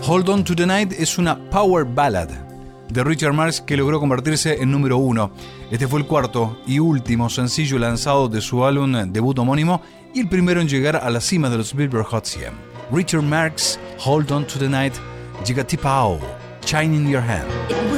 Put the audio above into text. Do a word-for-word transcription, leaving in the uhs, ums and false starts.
Hold On to the Night es una power ballad de Richard Marx que logró convertirse en número uno. Este fue el cuarto y último sencillo lanzado de su álbum debut homónimo y el primero en llegar a la cima de los Billboard Hot cien. Richard Marx, Hold On to the Night, Jigatipao, Shine in Your Hand.